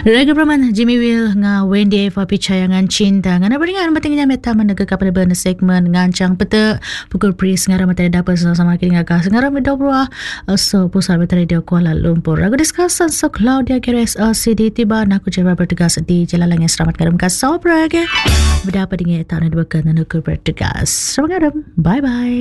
Raga Praman, Jimmy Will, nga Wendy Eva Picayangan Cinta. Nga nabaringan matingnya meta menaga kapal benda segmen ngancang peta pukul pris ngaram materi dapat sama-sama kini ngakas ngaram medobroa so pusat materi radio Kuala Lumpur. Raga diskusan so Claudia Keres LCD tiba naku jawa bertugas di Jalan Langit selamat ngaram kasau praga. Berdapat dengan tahun 2 kan naku bertugas. Selamat ngaram. Bye bye.